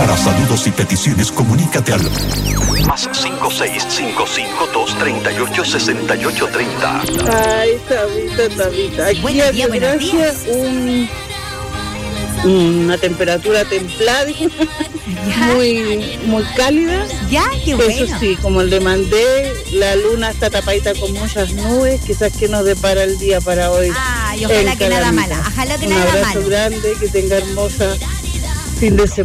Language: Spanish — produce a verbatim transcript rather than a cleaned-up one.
Para saludos y peticiones, comunícate al más cinco seis cinco cinco dos tres ocho seis ocho tres cero. Ay, Tabita, Tabita. Aquí Buenos días, hace buenos gracia días. un, una temperatura templada, Ya, muy, muy cálida. ya, qué Eso bueno. sí, como le mandé, la luna está tapadita con muchas nubes, quizás que nos depara el día para hoy. Ay, ojalá en que nada Calamita. mala, ojalá que Un nada abrazo malo. grande, que tenga hermosa fin de semana.